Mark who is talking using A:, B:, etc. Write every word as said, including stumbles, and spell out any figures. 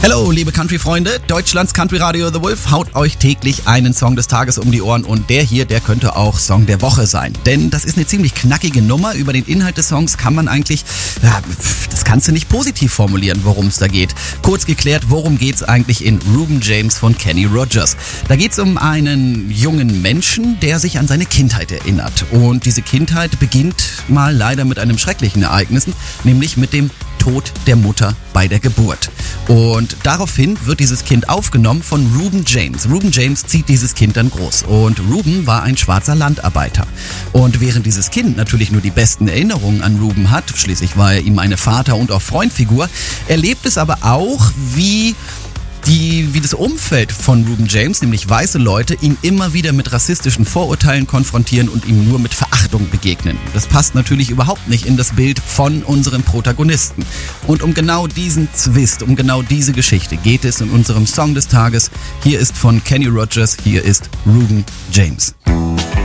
A: Hallo, liebe Country-Freunde, Deutschlands Country-Radio The Wolf haut euch täglich einen Song des Tages um die Ohren und der hier, der könnte auch Song der Woche sein. Denn das ist eine ziemlich knackige Nummer. Über den Inhalt des Songs kann man eigentlich, ja, das kannst du nicht positiv formulieren, worum es da geht. Kurz geklärt, worum geht's eigentlich in Reuben James von Kenny Rogers? Da geht's um einen jungen Menschen, der sich an seine Kindheit erinnert. Und diese Kindheit beginnt mal leider mit einem schrecklichen Ereignis, nämlich mit dem Tod der Mutter bei der Geburt. Und daraufhin wird dieses Kind aufgenommen von Reuben James. Reuben James zieht dieses Kind dann groß. Und Reuben war ein schwarzer Landarbeiter. Und während dieses Kind natürlich nur die besten Erinnerungen an Reuben hat, schließlich war er ihm eine Vater- und auch Freundfigur, erlebt es aber auch, wie Die, wie das Umfeld von Reuben James, nämlich weiße Leute, ihn immer wieder mit rassistischen Vorurteilen konfrontieren und ihm nur mit Verachtung begegnen. Das passt natürlich überhaupt nicht in das Bild von unserem Protagonisten. Und um genau diesen Zwist, um genau diese Geschichte geht es in unserem Song des Tages. Hier ist von Kenny Rogers, hier ist Reuben James.